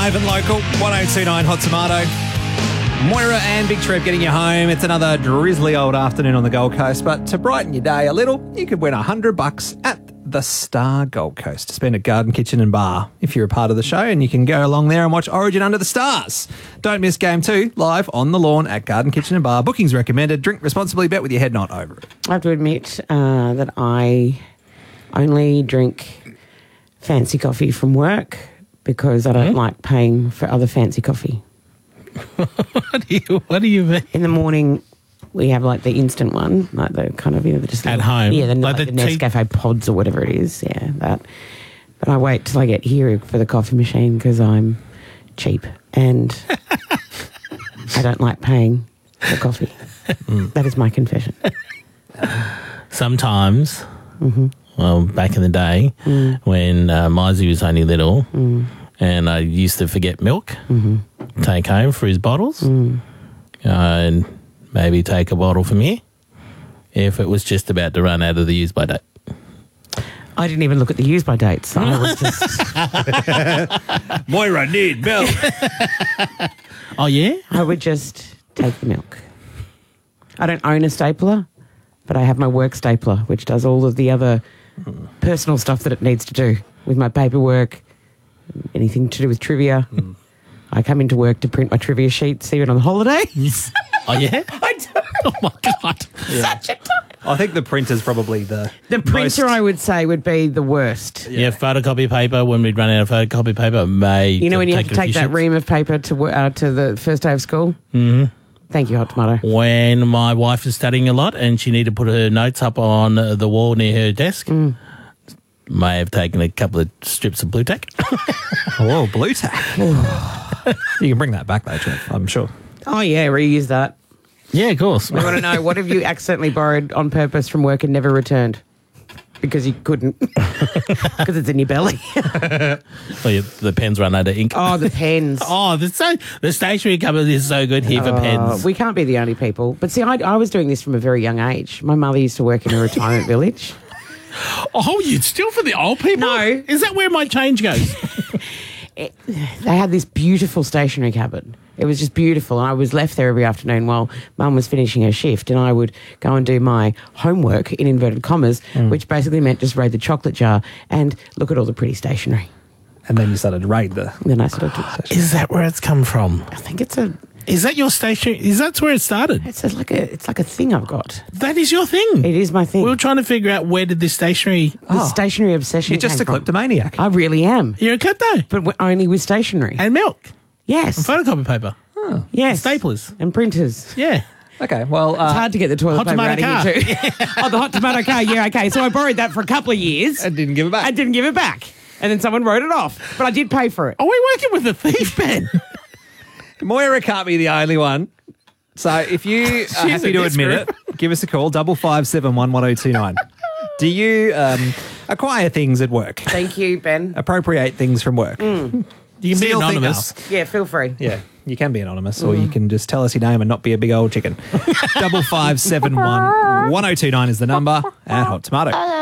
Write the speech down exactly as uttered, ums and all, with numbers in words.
Live and local, one oh two nine Hot Tomato. Moira and Big Trev getting you home. It's another drizzly old afternoon on the Gold Coast, but to brighten your day a little, you could win one hundred bucks at the Star Gold Coast to spend at Garden Kitchen and Bar if you're a part of the show, and you can go along there and watch Origin Under the Stars. Don't miss Game two live on the lawn at Garden Kitchen and Bar. Bookings recommended. Drink responsibly. Bet with your head not over it. I have to admit uh, that I only drink fancy coffee from work because I don't mm-hmm. like paying for other fancy coffee. what do you What do you mean? In the morning, we have like the instant one, like the kind of, you know, just at little, home. Yeah, the, like like the, the Nescafe tea- pods or whatever it is. Yeah, that. But I wait till I get here for the coffee machine because I'm cheap and I don't like paying for coffee. Mm. That is my confession. Sometimes, mm-hmm. well, back in the day mm. when uh, Mizey was only little. Mm. And I used to forget milk, mm-hmm. take home for his bottles, mm. uh, and maybe take a bottle from here if it was just about to run out of the use by date. I didn't even look at the use by dates. I was just... Moira, need milk. Oh, yeah? I would just take the milk. I don't own a stapler, but I have my work stapler, which does all of the other personal stuff that it needs to do with my paperwork, anything to do with trivia. Mm. I come into work to print my trivia sheets even on holidays. Oh, yeah? I do. Oh, my God. Yeah. Such a time. I think the printer's probably the The printer, most... I would say, would be the worst. Yeah, yeah, photocopy paper, when we'd run out of photocopy paper, may... You know when you have to take that ream of paper to uh, to the first day of school? Mm-hmm. Thank you, Hot Tomato. When my wife was studying a lot and she needed to put her notes up on the wall near her desk... Mm. May have taken a couple of strips of blue tack. Oh, blue tack. You can bring that back though, Jeff, I'm sure. Oh, yeah, reuse that. Yeah, of course. We want to know, what have you accidentally borrowed on purpose from work and never returned? Because you couldn't. Because it's in your belly. Oh, yeah, the pens run out of ink. Oh, the pens. Oh, the, so, the stationery cupboard is so good here for Oh, pens. we can't be the only people. But see, I, I was doing this from a very young age. My mother used to work in a retirement village. Oh, you'd steal for the old people? No. Is that where my change goes? It, they had this beautiful stationery cupboard. It was just beautiful. And I was left there every afternoon while Mum was finishing her shift, and I would go and do my homework, in inverted commas, mm. which basically meant just raid the chocolate jar and look at all the pretty stationery. And then you started to raid the... And then I started to... Is that where it's come from? I think it's a... Is that your stationery? Is that where it started? It's a, like a it's like a thing I've got. That is your thing? It is my thing. We were trying to figure out where did this stationery... The Oh. stationery obsession You're just came a from. kleptomaniac. I really am. You're a klepto. But we're only with stationery. And milk. Yes. And photocopy paper. Oh. Yes. Staplers. And printers. Yeah. Okay, well... Uh, It's hard to get the toilet hot paper out tomato of here too. Oh, the hot tomato car. Yeah, okay. So I borrowed that for a couple of years. and didn't give it back. I didn't give it back. And then someone wrote it off. But I did pay for it. Are we working with a thief, Ben? Moira can't be the only one. So if you are happy to admit it, give us a call, double five seven one one oh two nine. Do you um, acquire things at work? Thank you, Ben. Appropriate things from work? Mm. You can be Steal anonymous. things- Yeah, feel free. Yeah, you can be anonymous, or you can just tell us your name and not be a big old chicken. double five seven one one oh two nine is the number at Hot Tomato.